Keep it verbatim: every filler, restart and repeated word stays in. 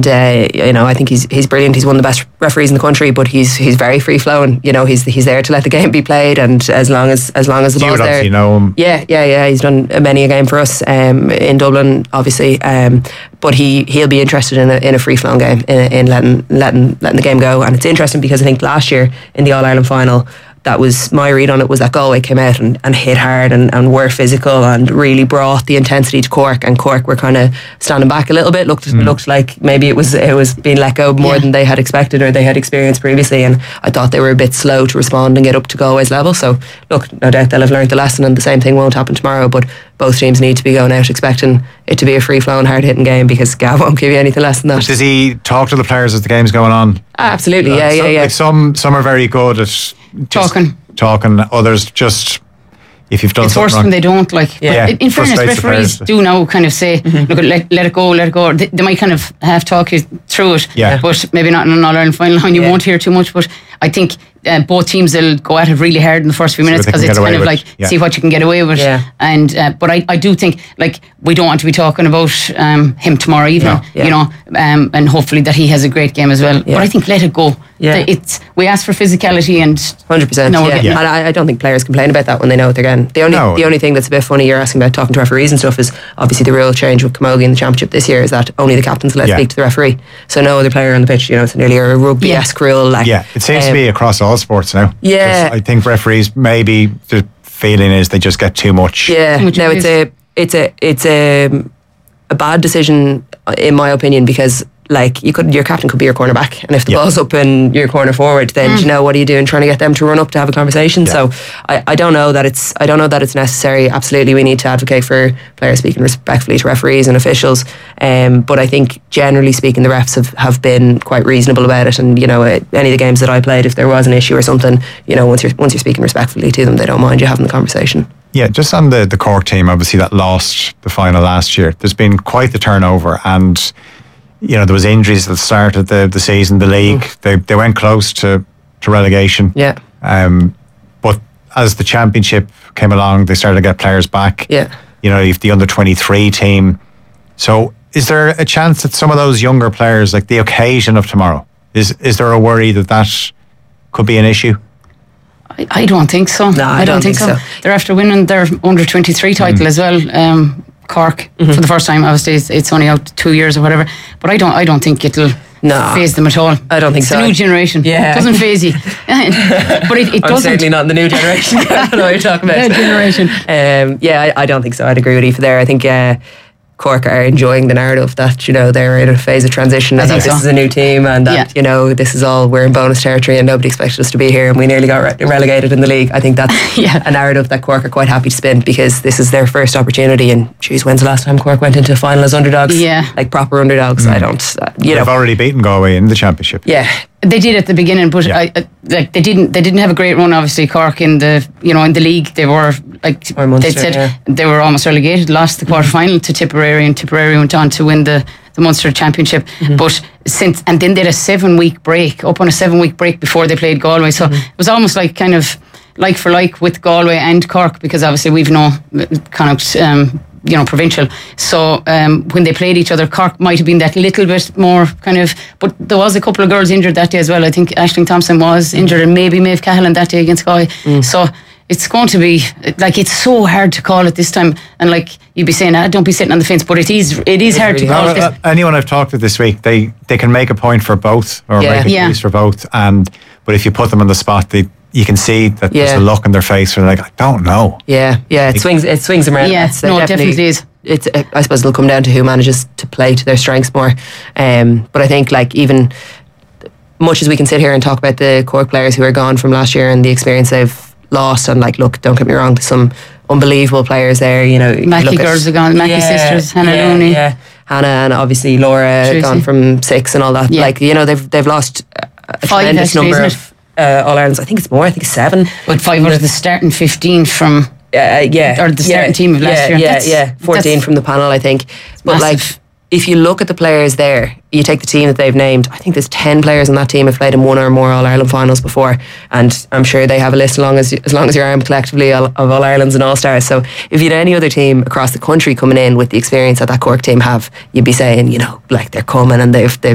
and uh, you know, I think he's he's brilliant. He's one of the best referees in the country, but he's he's very free flowing. You know, he's he's there to let the game be played, and as long as as long as the you ball's would there. obviously know him. Yeah, yeah, yeah. He's done many a game for us um, in Dublin, obviously. Um, but he he'll be interested in a in a free flowing game, in, in letting letting letting the game go. And it's interesting because I think last year in the All Ireland final, that was my read on it, was that Galway came out and, and hit hard and, and were physical and really brought the intensity to Cork, and Cork were kind of standing back a little bit. Looked mm. looked like maybe it was it was being let go more yeah. than they had expected or they had experienced previously, and I thought they were a bit slow to respond and get up to Galway's level. So look, no doubt they'll have learned the lesson, and the same thing won't happen tomorrow, but both teams need to be going out expecting it to be a free-flowing, hard-hitting game, because Gav won't give you anything less than that. Does he talk to the players as the game's going on? Absolutely, uh, yeah, yeah, some, yeah. Like some, some are very good at just talking. Talking. Others just, if you've done it's something worse wrong. when they don't. Like, yeah. in, in fairness, referees do now kind of say, mm-hmm. look, let, let it go, let it go. They, they might kind of half talk you through it, yeah. but maybe not in an All-Ireland final, and you yeah. won't hear too much. But I think uh, both teams will go at it really hard in the first few minutes, because it's kind of like yeah. see what you can get away with. Yeah. And uh, but I, I do think, like, we don't want to be talking about um, him tomorrow evening, no. yeah. you know, um, and hopefully that he has a great game as well. Yeah. But I think let it go. Yeah. It's we ask for physicality and one hundred percent. No, yeah. yeah. And I, I don't think players complain about that when they know what they're getting. The only no. the only thing that's a bit funny, you're asking about talking to referees and stuff, is obviously the rule change with Camogie in the championship this year is that only the captain's allowed to yeah. speak to the referee. So no other player on the pitch. You know, it's nearly a rugby-esque yeah. rule. Like, yeah, it seems um, to be across all sports now. Yeah, I think referees, maybe the feeling is they just get too much. Yeah, too much no, it's a it's a it's a a bad decision in my opinion, because like you could, your captain could be your cornerback, and if the yeah. ball's up in your corner forward, then mm. you know, what are you doing trying to get them to run up to have a conversation? Yeah. So I, I don't know that it's I don't know that it's necessary. Absolutely, we need to advocate for players speaking respectfully to referees and officials. Um, but I think generally speaking, the refs have, have been quite reasonable about it. And you know, any of the games that I played, if there was an issue or something, you know, once you're once you're speaking respectfully to them, they don't mind you having the conversation. Yeah, just on the the Cork team, obviously that lost the final last year. There's been quite the turnover, and you know, there was injuries at the start of the, the season, the league. Mm. They they went close to, to relegation. Yeah. Um, but as the championship came along, they started to get players back. Yeah. You know, you've the under twenty-three team. So is there a chance that some of those younger players, like the occasion of tomorrow, is is there a worry that that could be an issue? I, I don't think so. No, I, I don't, don't think, think so. so. They're after winning their under twenty-three title mm. as well. Um, Cork mm-hmm. for the first time. Obviously, it's, it's only out two years or whatever. But I don't. I don't think it'll no. phase them at all. I don't think it's so. It's a new generation. Yeah, it doesn't phase you. But it, it I'm doesn't. certainly not in the new generation. I don't know what you're talking about. New generation. Um, yeah, I, I don't think so. I'd agree with you there. I think. Uh, Cork are enjoying the narrative that, you know, they're in a phase of transition and that so. this is a new team and that, yeah. you know, this is all, we're in bonus territory and nobody expected us to be here and we nearly got re- relegated in the league. I think that's yeah. a narrative that Cork are quite happy to spin, because this is their first opportunity. And geez, when's the last time Cork went into a final as underdogs? Yeah. Like proper underdogs. Mm. I don't, uh, you They've know. already beaten Galway in the championship. Yeah. They did at the beginning, but yeah. I, I, like they didn't. They didn't have a great run. Obviously, Cork in the you know in the league, they were like or Munster, they said yeah. they were almost relegated. Lost the quarter final to Tipperary, and Tipperary went on to win the, the Munster Championship. Mm-hmm. But since and then they had a seven week break, up on a seven week break before they played Galway. So mm-hmm. it was almost like kind of like for like with Galway and Cork, because obviously we've no kind of. Um, you know, provincial. So um, when they played each other, Cork might have been that little bit more kind of, but there was a couple of girls injured that day as well. I think Aisling Thompson was injured and maybe Maeve Cahallan that day against Galway. Mm. So it's going to be, like, it's so hard to call it this time. And like you'd be saying, ah, don't be sitting on the fence, but it is it is hard really to call hard. it. Uh, anyone I've talked to this week, they, they can make a point for both or yeah. make a yeah. case for both. And But if you put them on the spot, they you can see that yeah. there's a look in their face where they're like, I don't know. Yeah, yeah, it swings it swings them around. Yeah, It's, uh, no, it definitely, definitely is. It's, uh, I suppose it'll come down to who manages to play to their strengths more. Um, but I think, like, even much as we can sit here and talk about the Cork players who are gone from last year and the experience they've lost, and like, look, don't get me wrong, there's some unbelievable players there. You know, Mackey girls are gone, Mackey yeah, sisters, Hannah yeah, Looney. Yeah. Hannah and obviously Laura Tracy. gone from six and all that. Yeah. Like, you know, they've they've lost a Five tremendous actually, number isn't of uh, All Irelands. I think it's more. I think it's seven. But five out of the starting fifteen from Uh, yeah, or the starting yeah, team of last yeah, year. Yeah, That's- yeah, fourteen that's from the panel, I think. But massive. like, if you look at the players there, you take the team that they've named. I think there's ten players on that team have played in one or more All Ireland finals before, and I'm sure they have a list as long as as long as your arm collectively of All Irelands and All Stars. So if you had any other team across the country coming in with the experience that that Cork team have, you'd be saying, you know, like, they're coming and they've they've